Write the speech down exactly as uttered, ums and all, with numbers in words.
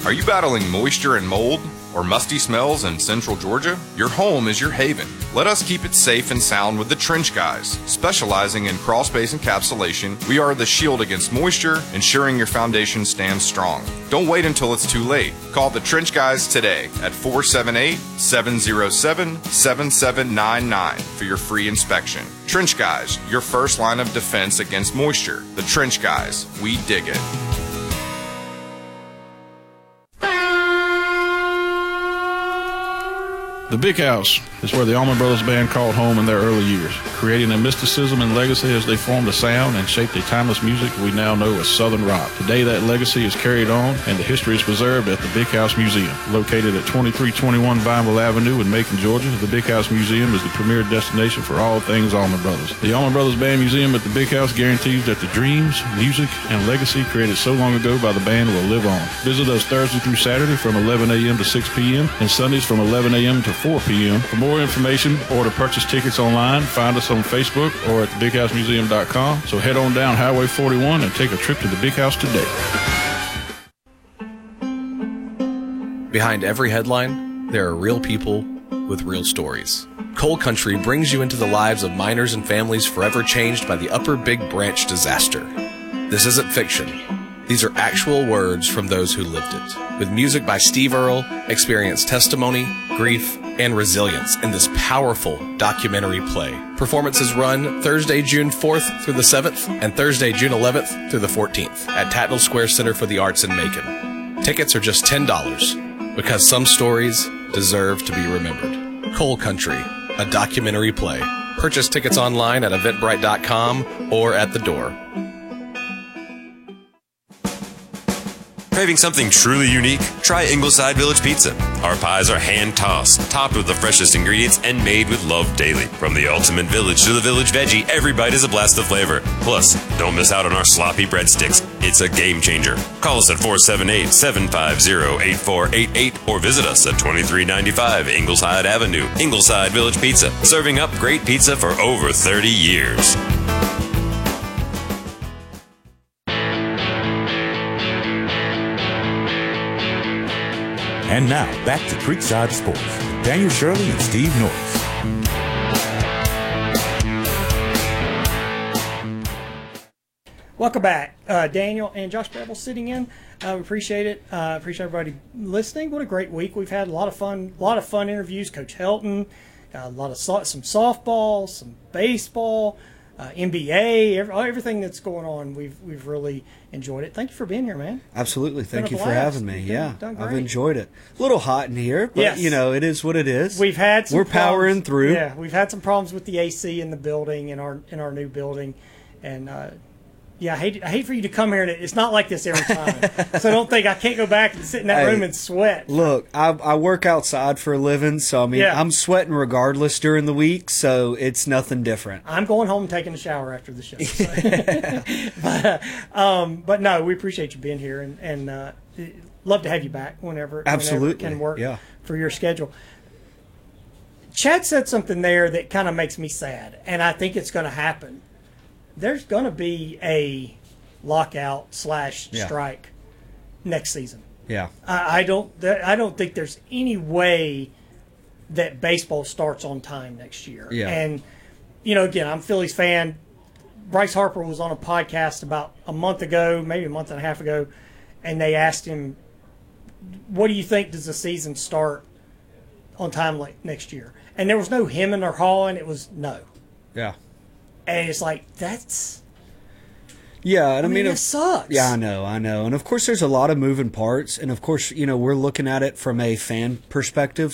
Are you battling moisture and mold or musty smells in central Georgia? Your home is your haven. Let us keep it safe and sound with the Trench Guys. Specializing in crawl space encapsulation, we are the shield against moisture, ensuring your foundation stands strong. Don't wait until it's too late. Call the Trench Guys today at four seven eight, seven zero seven, seven seven nine nine for your free inspection. Trench Guys, your first line of defense against moisture. The Trench Guys, we dig it. The Big House is where the Allman Brothers Band called home in their early years, creating a mysticism and legacy as they formed a sound and shaped a timeless music we now know as Southern rock. Today that legacy is carried on and the history is preserved at the Big House Museum. Located at twenty-three twenty-one Vineville Avenue in Macon, Georgia, the Big House Museum is the premier destination for all things Allman Brothers. The Allman Brothers Band Museum at the Big House guarantees that the dreams, music, and legacy created so long ago by the band will live on. Visit us Thursday through Saturday from eleven a.m. to six p.m. and Sundays from eleven a.m. to four p.m. For more information or to purchase tickets online, find us on Facebook or at the big house museum dot com. So head on down Highway forty-one and take a trip to the Big House today. Behind every headline, there are real people with real stories. Coal Country brings you into the lives of miners and families forever changed by the Upper Big Branch disaster. This isn't fiction. These are actual words from those who lived it. With music by Steve Earle, experience testimony, grief, and resilience in this powerful documentary play. Performances run Thursday, June fourth through the seventh and Thursday, June eleventh through the fourteenth at Tatnall Square Center for the Arts in Macon. Tickets are just ten dollars because some stories deserve to be remembered. Coal Country, a documentary play. Purchase tickets online at eventbrite dot com or at the door. Craving something truly unique? Try Ingleside Village Pizza. Our pies are hand-tossed, topped with the freshest ingredients, and made with love daily. From the ultimate village to the village veggie, every bite is a blast of flavor. Plus, don't miss out on our sloppy breadsticks. It's a game changer. Call us at four seven eight, seven five zero, eight four eight eight or visit us at twenty-three ninety-five Ingleside Avenue. Ingleside Village Pizza, serving up great pizza for over thirty years. And now, back to Creekside Sports with Daniel Shirley and Steve Norris. Welcome back. Uh, Daniel and Josh Bevel sitting in. I uh, appreciate it. Uh, appreciate everybody listening. What a great week we've had. A lot of fun. A lot of fun interviews. Coach Helton, uh, a lot of so- some softball, some baseball, uh, N B A, every, everything that's going on. We've we've really enjoyed it. Thank you for being here, man. Absolutely. Thank you for blast. having me. You've yeah, done, done I've enjoyed it. A little hot in here, but yes. you know, it is what it is. We've had some We're powering problems. through. Yeah, we've had some problems with the A C in the building in our in our new building, and uh, yeah, I hate I hate for you to come here and it's not like this every time. So don't think I can't go back and sit in that Hey, room and sweat. Look, I, I work outside for a living, so I mean, Yeah. I'm sweating regardless during the week, so it's nothing different. I'm going home and taking a shower after the show. So. but, uh, um, but no, we appreciate you being here and, and uh, love to have you back whenever, Absolutely. whenever it can work Yeah. for your schedule. Chad said something there that kind of makes me sad, and I think it's going to happen. There's going to be a lockout slash Yeah. strike next season. Yeah. I, I don't. I don't think there's any way that baseball starts on time next year. Yeah. And you know, again, I'm a Phillies fan. Bryce Harper was on a podcast about a month ago, maybe a month and a half ago, and they asked him, "What do you think? Does the season start on time like next year?" And there was no hemming or hawing. It was no. Yeah. And it's like, that's... Yeah, and I, I mean, mean, that of- sucks. Yeah, I know, I know. And of course, there's a lot of moving parts. And of course, you know, we're looking at it from a fan perspective.